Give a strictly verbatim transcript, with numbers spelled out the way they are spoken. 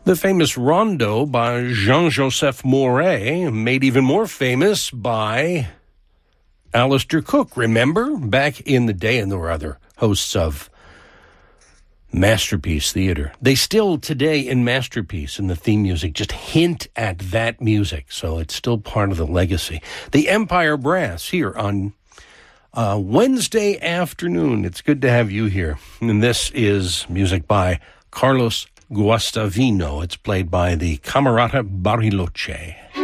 The famous Rondo by Jean-Joseph Mouret, made even more famous by Alistair Cook. Remember? Back in the day, and there were other hosts of Masterpiece Theater. They still today in Masterpiece, in the theme music, just hint at that music. So it's still part of the legacy. The Empire Brass here on uh, Wednesday afternoon. It's good to have you here. And this is music by Carlos Guastavino. It's played by the Camerata Bariloche.